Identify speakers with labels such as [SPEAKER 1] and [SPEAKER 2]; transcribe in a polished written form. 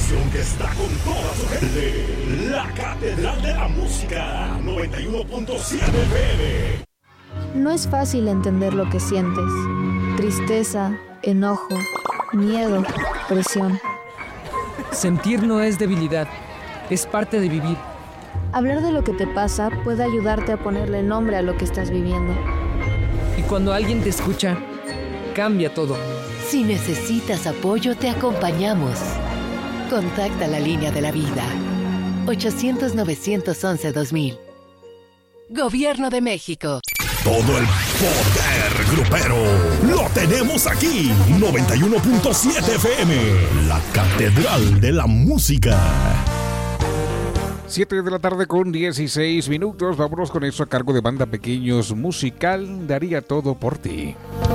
[SPEAKER 1] estación que está con toda su gente. La Catedral de la Música, 91.7 FM.
[SPEAKER 2] No es fácil entender lo que sientes. Tristeza, enojo, miedo, presión.
[SPEAKER 3] Sentir no es debilidad, es parte de vivir.
[SPEAKER 2] Hablar de lo que te pasa puede ayudarte a ponerle nombre a lo que estás viviendo.
[SPEAKER 3] Y cuando alguien te escucha, cambia todo.
[SPEAKER 4] Si necesitas apoyo, te acompañamos. Contacta la línea de la vida. 800-911-2000. Gobierno de México.
[SPEAKER 1] Todo el poder grupero lo tenemos aquí. 91.7 FM, la Catedral de la Música.
[SPEAKER 5] 7 de la tarde con 16 minutos. Vámonos con eso a cargo de Banda Pequeños Musical. Daría todo por ti.